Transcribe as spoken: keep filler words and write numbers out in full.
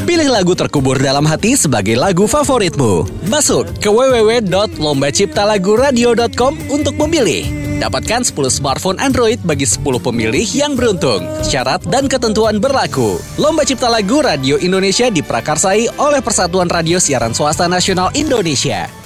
Pilih lagu terkubur dalam hati sebagai lagu favoritmu. Masuk ke w w w dot lomba cipta lagu radio dot com untuk memilih. Dapatkan sepuluh smartphone Android bagi sepuluh pemilih yang beruntung. Syarat dan ketentuan berlaku. Lomba Cipta Lagu Radio Indonesia diprakarsai oleh Persatuan Radio Siaran Swasta Nasional Indonesia.